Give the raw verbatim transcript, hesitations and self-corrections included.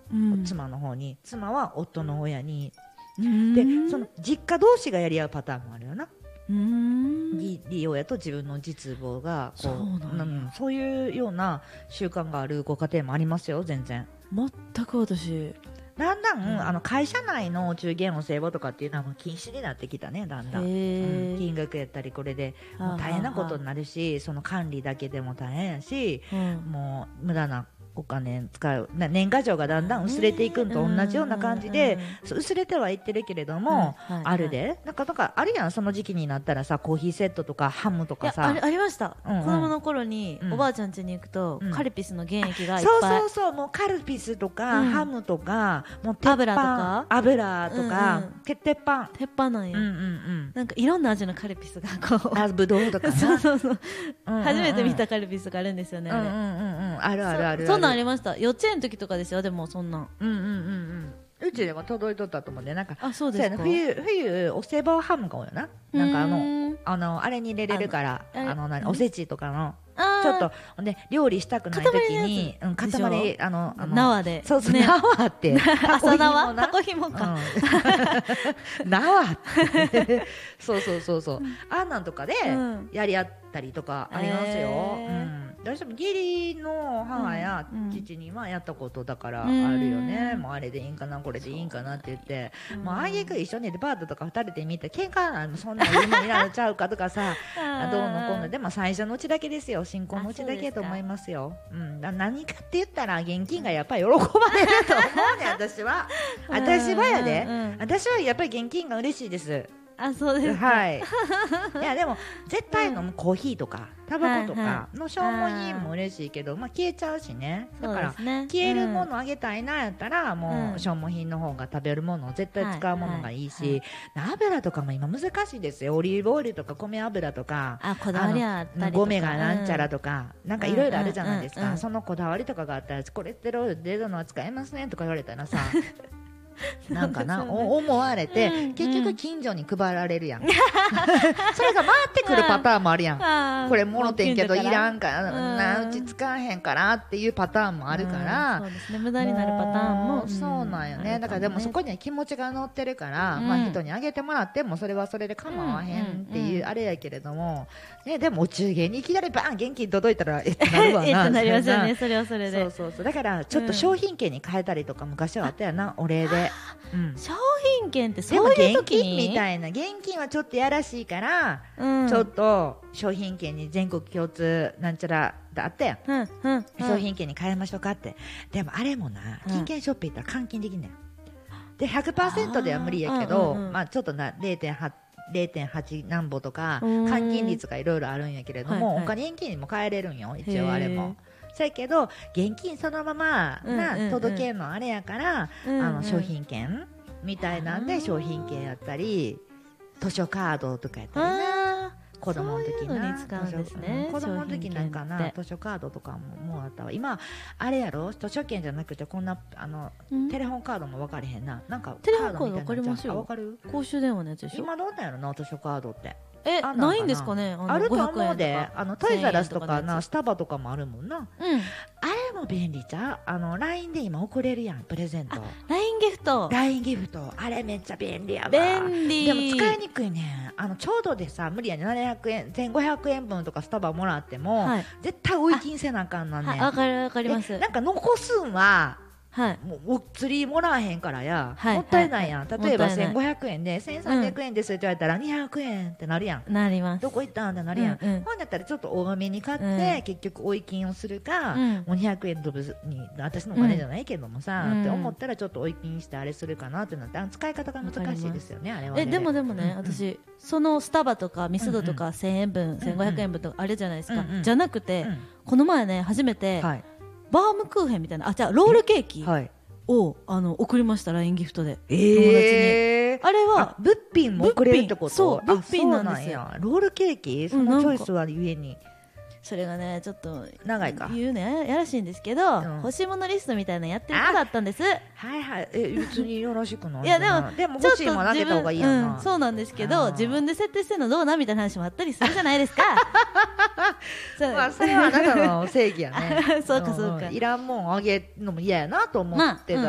うん、 妻の方に、妻は夫の親に、 うん、 でその実家同士がやり合うパターンもあるよな。 うーん、 義理親と自分の実母がこう、 そうなんや、 うん、そういうような習慣があるご家庭もありますよ。全然全く私だんだん、 うん、 あの会社内のお中元お歳暮とかっていうのはもう禁止になってきたね。だんだん、うん、金額やったりこれでもう大変なことになるし、その管理だけでも大変やし、 うん、 もう無駄なお金使う年賀状がだんだん薄れていくのと同じような感じで、うん、薄れてはいってるけれども、はいはいはい、あるでなんかなんかあるやん。その時期になったらさ、コーヒーセットとかハムとかさ、 あり、ありました、うんうん、子供の頃に、うん、おばあちゃん家に行くと、うん、カルピスの原液がいっぱい、 そうそうそう、もうカルピスとか、うん、ハムとかもう鉄板油とか油とか、うんうん、鉄板鉄板なんや、 うんうんうん、 なんかいろんな味のカルピスがこうあぶどうとかなそうそうそう、 うんうんうん、 初めて見たカルピスがあるんですよね、あれ、 うんうんうんうん、あるあるある、 そ, そんなんありました。幼稚園の時とかですよ。でもそんなん、 うんうんうんうん、うちでも届いとったと思うんで、なんか、 あ、そうですか。 冬、冬お歳暮ハムが多いよな。なんかあのあのあれに入れれるから、あの、あの何、おせちとかのちょっとで料理したくない時に、うん、塊あのあの縄で、 そうそう、 ね、 縄って朝縄、タコひもか、 うん、縄ってそうそうそうそう、うん、あんなんとかでやり合ったりとかありますよ、うん、どうしても義理の母や父にはやったことだからあるよね、うん、もうあれでいいんかなこれでいいんかなって言って、もうあげく一緒にデパートとかふたりで見て喧嘩なんそんなにいられちゃうかとかさどうのこうのでも最初のうちだけですよ、新婚のうちだけと思いますよ。うん、だ何かって言ったら現金がやっぱり喜ばれると思うね私は私はやで、私はやっぱり現金が嬉しいです。 あ、そうですか。 はい。いやでも絶対飲むコーヒーとかタバコとかの消耗品も嬉しいけど、まあ消えちゃうしね。だから消えるものあげたいなやったらもう消耗品の方が食べるものを絶対使うものがいいし、油とかも今難しいですよ。オリーブオイルとか米油とか、 あ、こだわりあったりとか、 ゴメがなんちゃらとかなんかいろいろあるじゃないですか。そのこだわりとかがあったらコレステロール出るのは使えますねとか言われたらさ。なんかな思われて、うん、結局近所に配られるやん、うん、それが回ってくるパターンもあるやん、うん、これもろてんけどいらんからな、うち使わへんからっていうパターンもあるから、 そうですね、無駄になるパターンもそうなんよね、だからでもそこには気持ちが乗ってるから、まあ、人にあげてもらってもそれはそれで構わへんっていうあれやけれども、ね、でもお中元にいきなりバン現金届いたらえってなるわなえってなりますよね、それはそれで。 そうそうそう、だからちょっと商品券に変えたりとか昔はあったよな、お礼で。うん、 商品券ってそういう時にでも現金みたいな、現金はちょっとやらしいから、うん、ちょっと商品券に全国共通なんちゃらだったやん、うんうんうん、商品券に変えましょうかって。でもあれもな、金券ショップ行ったら換金できんねん。で ひゃくパーセント では無理やけど、うんうんうん、まあ、ちょっとな ゼロてんはちゼロてんはち なんぼとか換金率がいろいろあるんやけれども、はいはい、お金現金にも変えれるんよ一応あれも。そやけど現金そのままな、うんうんうん、届けるのあれやから、うんうん、あの商品券みたいなんで商品券やったり図書カードとかやったりな、子供の時な、 使うんですね、 子供の時なんかな図書カードとかももうあったわ。今あれやろ、図書券じゃなくてこんなあの、うん、テレホンカードも分かれへんな、なんかテレホンカード分かりますよ。 分かる？ 公衆電話のやつでしょ。 今どうなんやろな図書カードって。 え、ないんですかね。 あると思うで、あのトイザらスとかな、スタバとかもあるもんな、うん、あれも便利じゃん。あの ライン で今送れるやんプレゼント。 ライン ギフトライン ギフトあれめっちゃ便利やわ。 便利でも使いにくいね。あのちょうどでさ無理やね、ななひゃくえんせんごひゃくえんぶんとかスタバもらっても、はい、絶対追い金せなあかんなんねん。 わかるわかります。 なんか残すんははい、もうお釣りもらわへんからや、はい、もったいないやん、はいはい、例えばせんごひゃくえんでせんさんびゃくえんですって言われたらにひゃくえんってなるやん、 なります。 どこ行ったんってなるやん、うんうん、ほんだったらちょっと多めに買って、うん、結局追い金をするか、うん、もうにひゃくえんとぶに私のお金じゃないけどもさ、うん、って思ったらちょっと追い金してあれするかなってなって、あの使い方が難しいですよね、あれはね。 えでもでもね、うんうん、私そのスタバとかミスドとかせんえんぶん、うんうん、せんごひゃくえんぶんとかあれじゃないですか、うんうん、じゃなくて、うん、この前ね初めて、はい、バームクーヘンみたいな、あ、じゃあロールケーキ、はいをあの送りました、 ライン ギフトで、えー、友達に。あれは物品も送れるってこと？ そう物品なんですよ。 ロールケーキそのチョイスはゆえに、 それがねちょっと長いか言うねやらしいんですけど、うん、欲しいものリストみたいなのやってる子だったんです。 はいはい、え別によろしくないいやでもでも欲しいものあげた方がいいやんな、 うん、そうなんですけど自分で設定してるのどうなみたいな話もあったりするじゃないですかそうまあそれはあなたの正義やねそうかそうか、 うん、いらんもんあげるのも嫌やなと思ってた、まあうん